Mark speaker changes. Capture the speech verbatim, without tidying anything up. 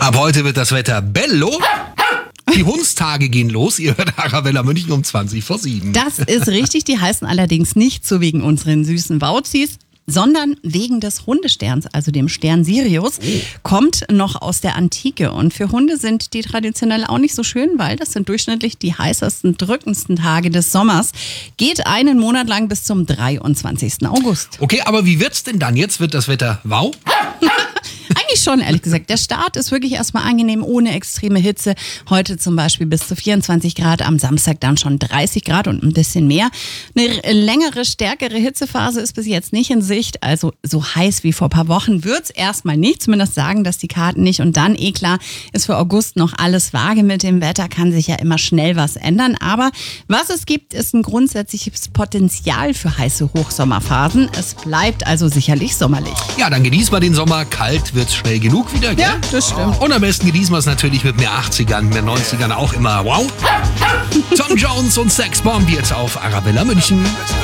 Speaker 1: Ab heute wird das Wetter bello. Die Hundstage gehen los. Ihr hört Arabella München um zwanzig vor sieben.
Speaker 2: Das ist richtig. Die heißen allerdings nicht so wegen unseren süßen Wauzis, sondern wegen des Hundesterns, also dem Stern Sirius, oh. kommt noch aus der Antike. Und für Hunde sind die traditionell auch nicht so schön, weil das sind durchschnittlich die heißesten, drückendsten Tage des Sommers. Geht einen Monat lang bis zum dreiundzwanzigsten August.
Speaker 1: Okay, aber wie wird's denn dann? Jetzt wird das Wetter wow?
Speaker 2: Eigentlich schon, ehrlich gesagt. Der Start ist wirklich erstmal angenehm, ohne extreme Hitze. Heute zum Beispiel bis zu vierundzwanzig Grad, am Samstag dann schon dreißig Grad und ein bisschen mehr. Eine längere, stärkere Hitzephase ist bis jetzt nicht in Sicht. Also so heiß wie vor ein paar Wochen wird's erstmal nicht. Zumindest sagen das die Karten nicht. Und dann, eh klar, ist für August noch alles vage mit dem Wetter. Kann sich ja immer schnell was ändern. Aber was es gibt, ist ein grundsätzliches Potenzial für heiße Hochsommerphasen. Es bleibt also sicherlich sommerlich.
Speaker 1: Ja, dann genießen wir den Sommer. Kalt wird's schnell genug wieder, gell?
Speaker 2: Ja, das stimmt.
Speaker 1: Und am besten genießen wir es natürlich mit mehr achtzigern, mehr neunzigern auch immer. Wow! Tom Jones und Sex Bomb jetzt auf Arabella München.